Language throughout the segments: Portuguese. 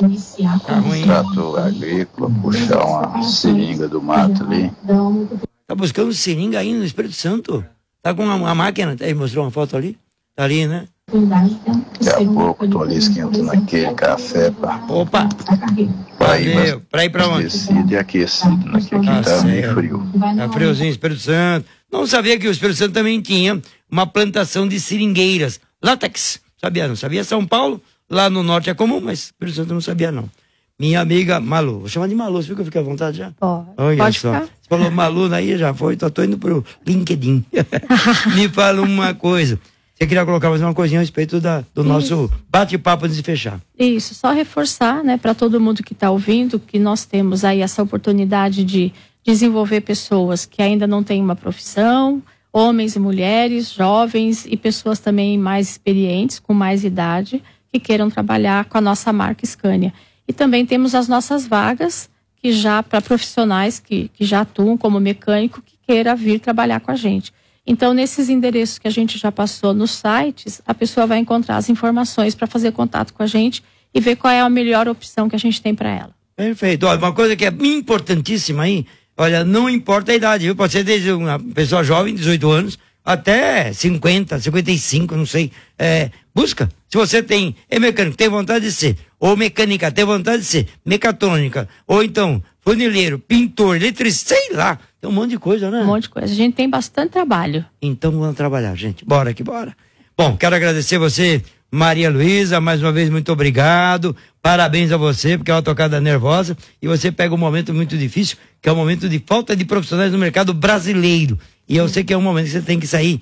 Tá ruim. Trato agrícola, puxar uma seringa do mato ali. Tá buscando seringa aí no Espírito Santo? Tá com uma máquina? Aí mostrou uma foto ali? Tá ali, né? Daqui a pouco tô ali esquentando aquele café Opa! Pra ir pra onde? Aquecido e aquecido, né? Que aqui tá meio frio. Tá friozinho, Espírito Santo. Não sabia que o Espírito Santo também tinha uma plantação de seringueiras. Látex. Sabia, não sabia? São Paulo, lá no norte é comum, mas Espírito Santo não sabia, não. Minha amiga Malu, vou chamar de Malu, você viu que eu fiquei à vontade já? Pode só. ficar. Você falou Malu, aí já foi, tô indo pro LinkedIn. Me fala uma coisa. Você queria colocar mais uma coisinha a respeito do nosso bate-papo antes de fechar. Isso, só reforçar, né, para todo mundo que está ouvindo, que nós temos aí essa oportunidade de desenvolver pessoas que ainda não têm uma profissão, homens e mulheres, jovens e pessoas também mais experientes, com mais idade, que queiram trabalhar com a nossa marca Scania. E também temos as nossas vagas, que já para profissionais que já atuam como mecânico, que queira vir trabalhar com a gente. Então, nesses endereços que a gente já passou nos sites, a pessoa vai encontrar as informações para fazer contato com a gente e ver qual é a melhor opção que a gente tem para ela. Perfeito. Olha, uma coisa que é importantíssima aí, olha, não importa a idade, viu? Pode ser desde uma pessoa jovem, 18 anos, até 50, 55, não sei. Busca. Se você é mecânico, tem vontade de ser, ou mecânica, tem vontade de ser, mecatrônica, ou então funileiro, pintor, eletricista, sei lá. Tem um monte de coisa, né? Um monte de coisa. A gente tem bastante trabalho. Então vamos trabalhar, gente. Bora que bora. Bom, quero agradecer você, Maria Luísa, mais uma vez, muito obrigado. Parabéns a você, porque é uma tocada nervosa. E você pega um momento muito difícil, que é um momento de falta de profissionais no mercado brasileiro. E eu sei que é um momento que você tem que sair,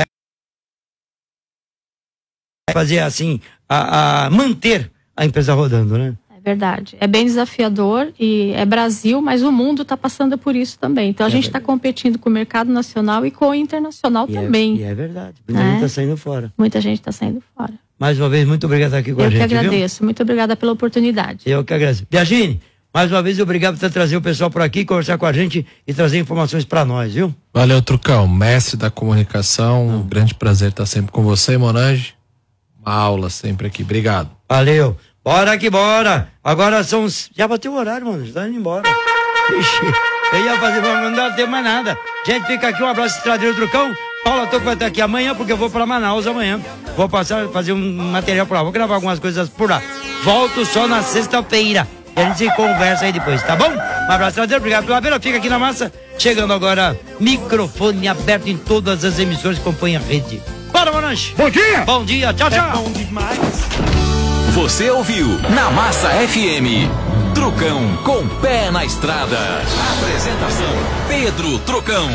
fazer assim, manter a empresa rodando, né? Verdade. É bem desafiador e é Brasil, mas o mundo está passando por isso também. Então a gente está competindo com o mercado nacional e com o internacional também. E é verdade. Muita gente está saindo fora. Muita gente está saindo fora. Mais uma vez, muito obrigado por estar aqui com a gente. Eu que agradeço. Muito obrigada pela oportunidade. Eu que agradeço. Biagini, mais uma vez, obrigado por trazer o pessoal por aqui, conversar com a gente e trazer informações para nós, viu? Valeu, Trucão. Mestre da comunicação. Um grande prazer estar sempre com você, Monange. Uma aula sempre aqui. Obrigado. Valeu. Bora que bora! Agora são... Já bateu o horário, mano. Já tá indo embora. Ixi, eu ia fazer... Não dá tempo mais nada. Gente, fica aqui. Um abraço, Estradeiro Trucão. Paula Toco vai estar aqui amanhã, porque eu vou pra Manaus amanhã. Vou fazer um material por lá. Vou gravar algumas coisas por lá. Volto só na sexta-feira. E a gente conversa aí depois, tá bom? Um abraço, Estradeiro. Obrigado pela pena. Fica aqui na massa. Chegando agora, microfone aberto em todas as emissoras que compõem a rede. Bora, Monanche! Bom dia! Bom dia. Tchau, tchau! É bom demais. Você ouviu na Massa FM, Trucão com pé na estrada. Apresentação: Pedro Trucão.